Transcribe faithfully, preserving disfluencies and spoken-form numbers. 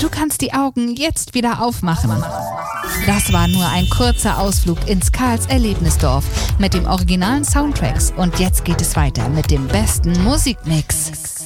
Du kannst die Augen jetzt wieder aufmachen. Das war nur ein kurzer Ausflug ins Karls Erlebnisdorf mit dem originalen Soundtracks. Und jetzt geht es weiter mit dem besten Musikmix.